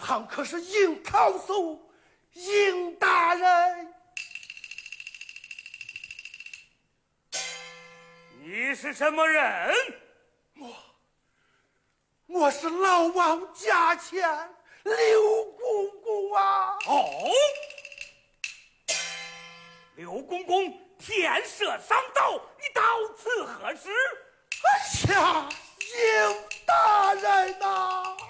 俺可是尹康肃，尹大人。 你是什么人？ 我是老王家前刘公公啊！ 哦，刘公公天赦上道，你到此何事？ 哎呀，尹大人呐！